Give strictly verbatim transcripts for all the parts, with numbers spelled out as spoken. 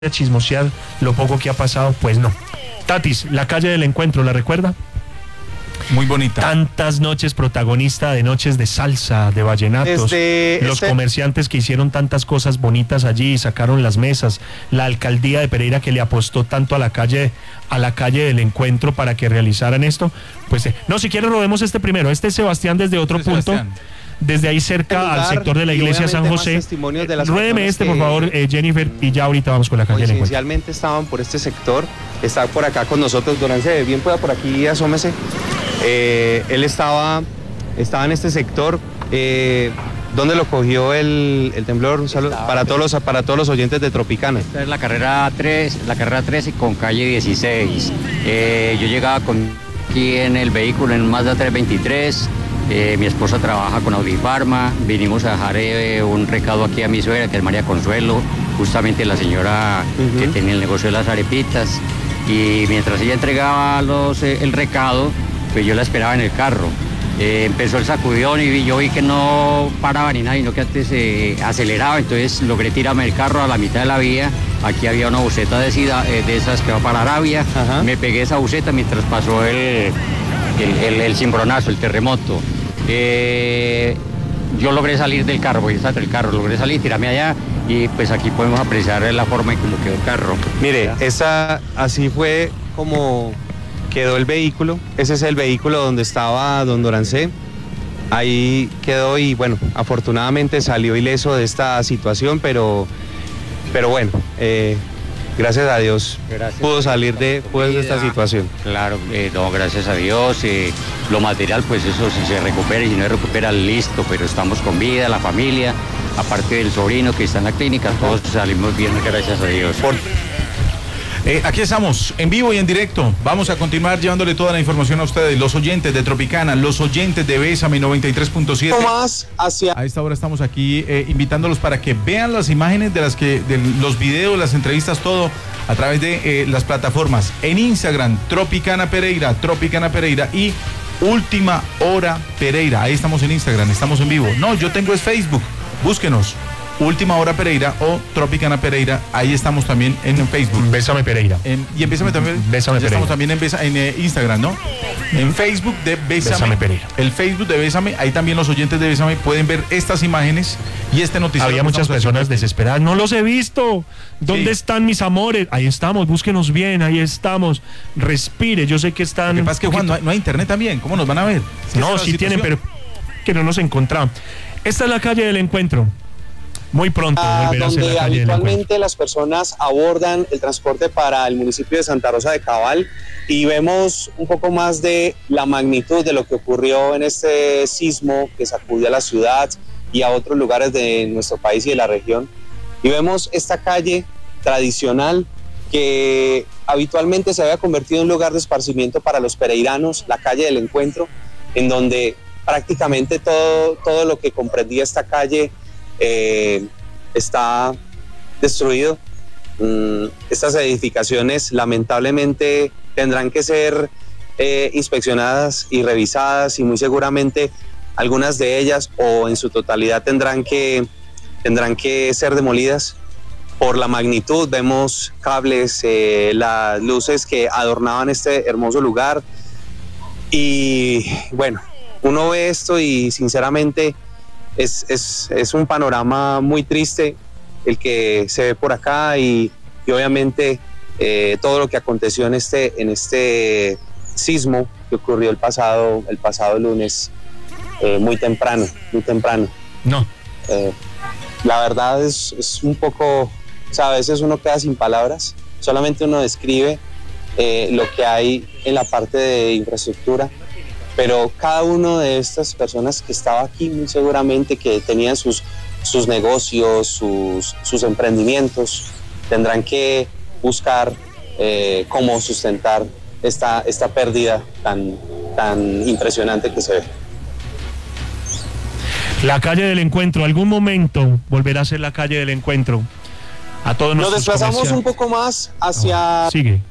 a chismosear lo poco que ha pasado, pues no. Tatis, la calle del encuentro, ¿la recuerda? Muy bonita. Tantas noches protagonista de noches de salsa, de vallenatos. Desde los este... comerciantes que hicieron tantas cosas bonitas allí, sacaron las mesas. La alcaldía de Pereira que le apostó tanto a la calle, a la calle del encuentro para que realizaran esto. Pues eh, no, si quiere rodemos este primero. Este es Sebastián desde otro Este punto. Sebastián. Desde ahí cerca al sector de la iglesia San José. Ruédeme este, por favor, eh, Jennifer, y ya ahorita vamos con la calle del encuentro. Inicialmente estaban por este sector, está por acá con nosotros, Durance, bien pueda por aquí, asómese. Eh, él estaba, estaba en este sector. Eh, ¿Dónde lo cogió el, el temblor? Para todos, los, para todos los oyentes de Tropicana. Esta es la carrera tres, la carrera trece con calle dieciséis. Eh, yo llegaba con, aquí en el vehículo en Mazda trescientos veintitrés. Eh, mi esposa trabaja con Audifarma, vinimos a dejar eh, un recado aquí a mi suegra, que es María Consuelo, justamente la señora uh-huh. que tenía el negocio de las arepitas, y mientras ella entregaba los, eh, el recado, pues yo la esperaba en el carro. Eh, empezó el sacudidón y vi, yo vi que no paraba ni nada, sino que antes eh, aceleraba, entonces logré tirarme el carro a la mitad de la vía. Aquí había una buseta de, sida, eh, de esas que va para Arabia, uh-huh. me pegué esa buseta mientras pasó el, el, el, el cimbronazo, el terremoto. Eh, yo logré salir del carro, porque está el carro, logré salir, tirarme allá y pues aquí podemos apreciar la forma en cómo quedó el carro. Mire, esa, así fue como quedó el vehículo. Ese es el vehículo donde estaba don Dorancé. Ahí quedó y bueno, afortunadamente salió ileso de esta situación, pero, pero bueno, eh, gracias a Dios gracias pudo salir de, pudo de esta situación. Claro, eh, no, gracias a Dios. Eh, lo material, pues eso si se recupera y si no se recupera, listo, pero estamos con vida, la familia, aparte del sobrino que está en la clínica, todos salimos bien, gracias a Dios. Por... Eh, aquí estamos, en vivo y en directo. Vamos a continuar llevándole toda la información a ustedes, los oyentes de Tropicana, los oyentes de Bésame noventa y tres punto siete. Más hacia... A esta hora estamos aquí eh, invitándolos para que vean las imágenes de las que, de los videos, las entrevistas, todo a través de eh, las plataformas. En Instagram, Tropicana Pereira, Tropicana Pereira y Última Hora Pereira. Ahí estamos en Instagram, estamos en vivo. No, yo tengo es Facebook, búsquenos. Última Hora Pereira o Tropicana Pereira, ahí estamos también en Facebook. Bésame Pereira. En, y en Bésame también. Bésame ya Pereira. Estamos también en, Besa, en eh, Instagram, ¿no? En Facebook de Bésame, Bésame Pereira. El Facebook de Bésame, ahí también los oyentes de Bésame pueden ver estas imágenes y este noticiero. Había muchas personas haciendo. desesperadas. No los he visto. ¿Dónde sí. están mis amores? Ahí estamos, búsquenos bien, ahí estamos. Respire, yo sé que están. Lo que pasa es que Juan, no hay, no hay internet también. ¿Cómo nos van a ver? Si no, sí tienen, pero que no nos encontramos. Esta es la calle del encuentro. Muy pronto volverá a ser la calle donde habitualmente las personas abordan el transporte para el municipio de Santa Rosa de Cabal, y vemos un poco más de la magnitud de lo que ocurrió en este sismo que sacudió a la ciudad y a otros lugares de nuestro país y de la región. Y vemos esta calle tradicional que habitualmente se había convertido en un lugar de esparcimiento para los pereiranos, la calle del encuentro, en donde prácticamente todo, todo lo que comprendía esta calle Eh, está destruido. Mm, estas edificaciones lamentablemente tendrán que ser eh, inspeccionadas y revisadas, y muy seguramente algunas de ellas o en su totalidad tendrán que, tendrán que ser demolidas por la magnitud. Vemos cables, eh, las luces que adornaban este hermoso lugar, y bueno, uno ve esto y sinceramente Es, es, es un panorama muy triste el que se ve por acá, y, y obviamente eh, todo lo que aconteció en este, en este sismo que ocurrió el pasado, el pasado lunes, eh, muy temprano, muy temprano. No. Eh, la verdad es, es un poco, o sea, a veces uno queda sin palabras, solamente uno describe eh, lo que hay en la parte de infraestructura. Pero cada una de estas personas que estaba aquí, muy seguramente que tenían sus, sus negocios, sus, sus emprendimientos, tendrán que buscar eh, cómo sustentar esta, esta pérdida tan, tan impresionante que se ve. La calle del encuentro, algún momento volverá a ser la calle del encuentro. A todos nos desplazamos un poco más hacia... Oh, sigue.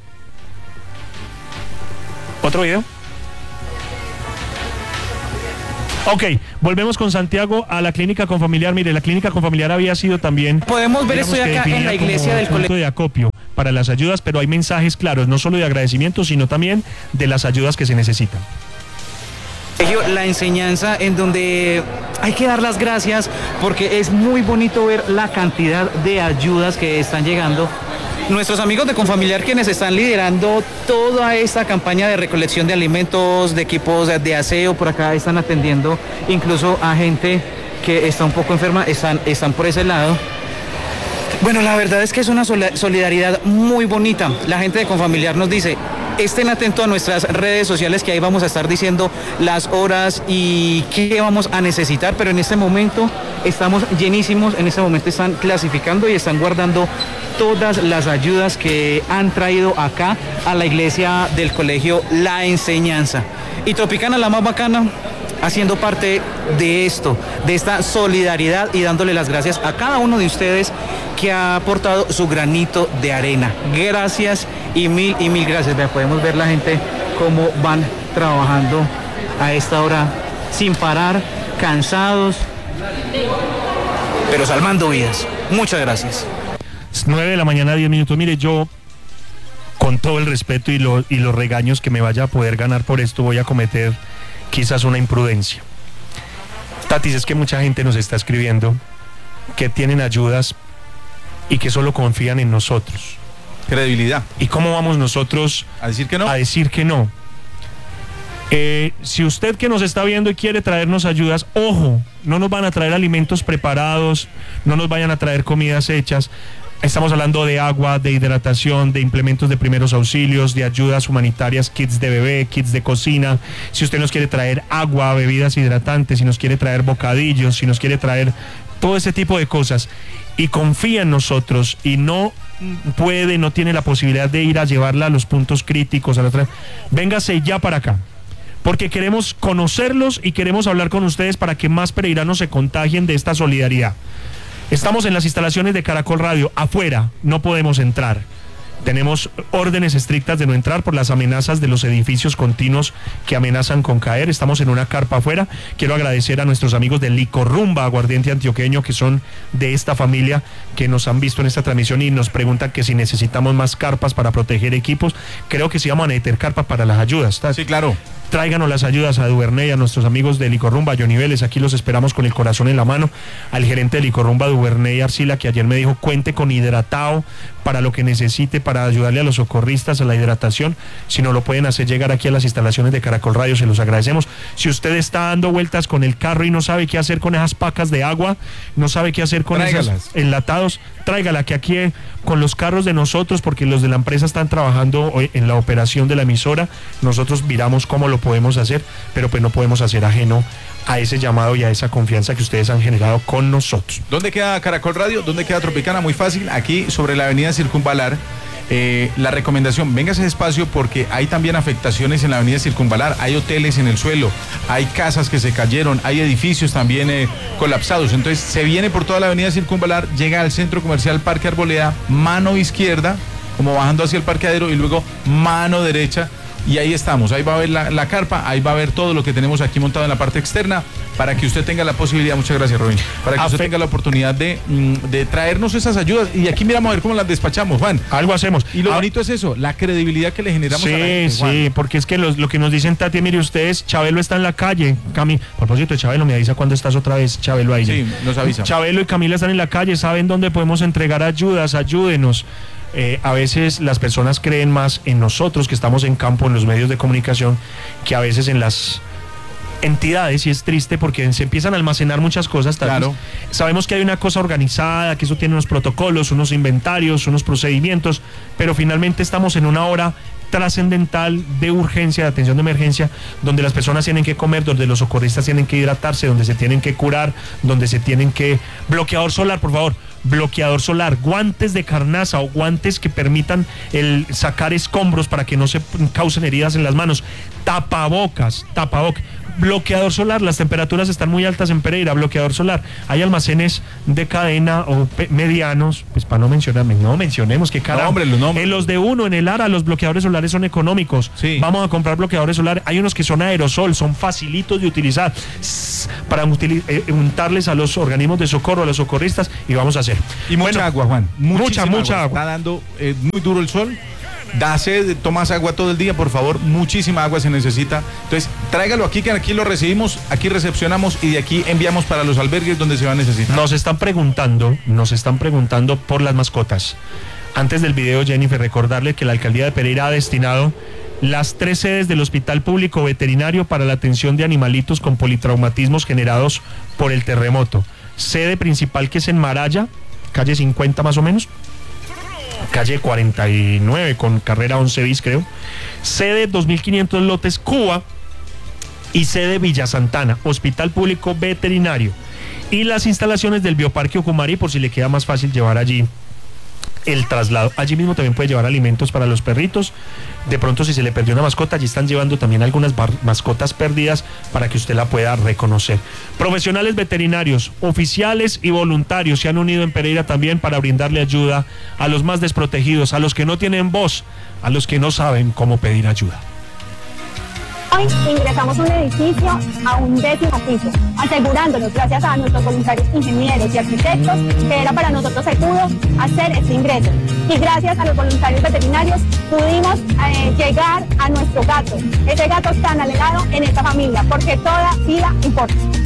¿Otro video? Ok, Volvemos con Santiago a la clínica Confamiliar. Mire, la clínica Confamiliar había sido también... Podemos ver, estoy acá en la iglesia del colegio de acopio para las ayudas, pero hay mensajes claros, no solo de agradecimiento, sino también de las ayudas que se necesitan. La enseñanza, en donde hay que dar las gracias porque es muy bonito ver la cantidad de ayudas que están llegando. Nuestros amigos de Confamiliar, quienes están liderando toda esta campaña de recolección de alimentos, de equipos de aseo, por acá están atendiendo incluso a gente que está un poco enferma, están, están por ese lado. Bueno, la verdad es que es una solidaridad muy bonita. La gente de Confamiliar nos dice: estén atentos a nuestras redes sociales, que ahí vamos a estar diciendo las horas y qué vamos a necesitar, pero en este momento estamos llenísimos, en este momento están clasificando y están guardando todas las ayudas que han traído acá a la iglesia del colegio La Enseñanza. Y Tropicana, la más bacana, haciendo parte de esto, de esta solidaridad y dándole las gracias a cada uno de ustedes que ha aportado su granito de arena. Gracias y mil y mil gracias. Vean, podemos ver la gente cómo van trabajando a esta hora sin parar, cansados, pero salvando vidas. Muchas gracias. nueve de la mañana, diez minutos. Mire, yo, con todo el respeto y, lo, y los regaños que me vaya a poder ganar por esto, voy a cometer quizás una imprudencia. Tatis, es que mucha gente nos está escribiendo que tienen ayudas y que solo confían en nosotros. Credibilidad. ¿Y cómo vamos nosotros a decir que no? A decir que no. Eh, si usted que nos está viendo y quiere traernos ayudas, ojo, no nos van a traer alimentos preparados, no nos vayan a traer comidas hechas. Estamos hablando de agua, de hidratación, de implementos de primeros auxilios, de ayudas humanitarias, kits de bebé, kits de cocina. Si usted nos quiere traer agua, bebidas hidratantes, si nos quiere traer bocadillos, si nos quiere traer todo ese tipo de cosas y confía en nosotros y no puede, no tiene la posibilidad de ir a llevarla a los puntos críticos, a la otra, véngase ya para acá, porque queremos conocerlos y queremos hablar con ustedes para que más pereiranos se contagien de esta solidaridad. Estamos en las instalaciones de Caracol Radio, afuera, no podemos entrar. Tenemos órdenes estrictas de no entrar por las amenazas de los edificios continuos que amenazan con caer. Estamos en una carpa afuera. Quiero agradecer a nuestros amigos de Licorrumba, aguardiente antioqueño, que son de esta familia, que nos han visto en esta transmisión y nos preguntan que si necesitamos más carpas para proteger equipos. Creo que sí vamos a necesitar carpas para las ayudas. ¿Estás? Sí, claro. Tráiganos las ayudas a Duvernay, a nuestros amigos de Licorrumba, Johnny Vélez, aquí los esperamos con el corazón en la mano. Al gerente de Licorrumba, Duvernay Arcila, que ayer me dijo, cuente con hidratado para lo que necesite, para ayudarle a los socorristas a la hidratación. Si no lo pueden hacer llegar aquí a las instalaciones de Caracol Radio, se los agradecemos. Si usted está dando vueltas con el carro y no sabe qué hacer con esas pacas de agua, no sabe qué hacer con Tráigalas. esos enlatados, tráigala, que aquí con los carros de nosotros, porque los de la empresa están trabajando hoy en la operación de la emisora, nosotros miramos cómo lo podemos hacer, pero pues no podemos hacer ajeno a ese llamado y a esa confianza que ustedes han generado con nosotros. ¿Dónde queda Caracol Radio? ¿Dónde queda Tropicana? Muy fácil, aquí sobre la avenida Circunvalar. Eh, la recomendación, véngase despacio porque hay también afectaciones en la avenida Circunvalar, hay hoteles en el suelo, hay casas que se cayeron, hay edificios también eh, colapsados, entonces se viene por toda la avenida Circunvalar, llega al centro comercial Parque Arboleda, mano izquierda, como bajando hacia el parqueadero y luego mano derecha. Y ahí estamos, ahí va a ver la, la carpa, ahí va a ver todo lo que tenemos aquí montado en la parte externa para que usted tenga la posibilidad, muchas gracias Robin, para que Afe- usted tenga la oportunidad de, de traernos esas ayudas y aquí miramos a ver cómo las despachamos, Juan. Algo hacemos. Y lo Ah, bonito es eso, la credibilidad que le generamos sí, a la gente, Juan. sí, porque es que los, lo que nos dicen, Tati, mire ustedes, Chabelo está en la calle, Cami, a propósito de Chabelo, me avisa cuando estás otra vez, Chabelo ahí. Sí, nos avisa. Chabelo y Camila están en la calle, saben dónde podemos entregar ayudas, ayúdenos. Eh, a veces las personas creen más en nosotros que estamos en campo, en los medios de comunicación, que a veces en las entidades, y es triste porque se empiezan a almacenar muchas cosas. Claro. Sabemos que hay una cosa organizada, que eso tiene unos protocolos, unos inventarios, unos procedimientos, pero finalmente estamos en una hora trascendental de urgencia, de atención de emergencia, donde las personas tienen que comer, donde los socorristas tienen que hidratarse, donde se tienen que curar, donde se tienen que... Bloqueador solar, por favor, bloqueador solar, guantes de carnaza o guantes que permitan el sacar escombros para que no se causen heridas en las manos, tapabocas, tapabocas. Bloqueador solar, las temperaturas están muy altas en Pereira, bloqueador solar. Hay almacenes de cadena o medianos, pues para no mencionarme, no mencionemos que cara. No, en los de uno, en el ARA, los bloqueadores solares son económicos. Sí. Vamos a comprar bloqueadores solares. Hay unos que son aerosol, son facilitos de utilizar para eh, untarles a los organismos de socorro, a los socorristas, y vamos a hacer. Y mucha bueno, agua, Juan. Mucha, mucha agua. agua. Está dando eh, muy duro el sol. Da sed, tomas agua todo el día, por favor, muchísima agua se necesita. Entonces, tráigalo aquí, que aquí lo recibimos, aquí recepcionamos y de aquí enviamos para los albergues donde se va a necesitar. Nos están preguntando, nos están preguntando por las mascotas. Antes del video, Jennifer, recordarle que la alcaldía de Pereira ha destinado las tres sedes del Hospital Público Veterinario para la atención de animalitos con politraumatismos generados por el terremoto. Sede principal, que es en Maraya, calle cincuenta más o menos, calle cuarenta y nueve con carrera once bis, creo. Sede dos mil quinientos lotes, Cuba, y sede Villa Santana, Hospital Público Veterinario. Y las instalaciones del Bioparque Ocumari, por si le queda más fácil llevar allí el traslado. Allí mismo también puede llevar alimentos para los perritos. De pronto, si se le perdió una mascota, allí están llevando también algunas mascotas perdidas para que usted la pueda reconocer. Profesionales veterinarios, oficiales y voluntarios se han unido en Pereira también para brindarle ayuda a los más desprotegidos, a los que no tienen voz, a los que no saben cómo pedir ayuda. Hoy ingresamos a un edificio a un décimo piso, asegurándonos, gracias a nuestros voluntarios ingenieros y arquitectos, que era para nosotros seguro hacer este ingreso. Y gracias a los voluntarios veterinarios pudimos eh, llegar a nuestro gato, ese gato tan anhelado en esta familia, porque toda vida importa.